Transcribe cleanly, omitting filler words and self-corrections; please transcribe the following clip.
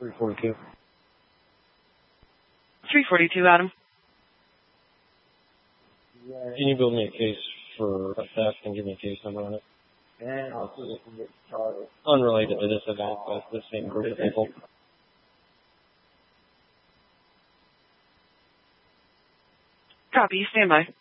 342. 342, Adam. Can you build me a case for a theft and give me a case number on it? And I'll see if we can get started. Unrelated to this event, but the same group of people. Copy. Stand by.